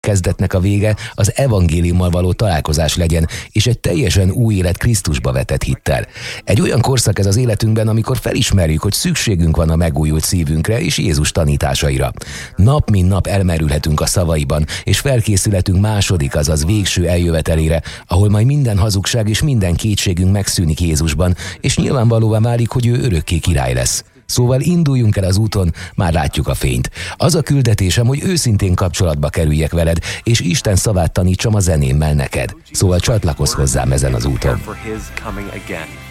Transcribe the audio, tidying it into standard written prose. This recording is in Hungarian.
kezdetnek a vége az evangéliummal való találkozás legyen, és egy teljesen új élet Krisztusba vetett hittel. Egy olyan korszak ez az életünkben, amikor felismerjük, hogy szükségünk van a megújult szívünkre és Jézus tanításaira. Nap mint nap elmerülhetünk a szavaiban, és felkészülhetünk második, azaz végső eljövetelére, ahol majd minden hazugság és minden kétségünk megszűnik Jézusban, és nyilvánvalóan válik, hogy ő örökké király lesz. Szóval induljunk el az úton, már látjuk a fényt. Az a küldetésem, hogy őszintén kapcsolatba kerüljek veled, és Isten szavát tanítsam a zenémmel neked. Szóval csatlakozz hozzám ezen az úton.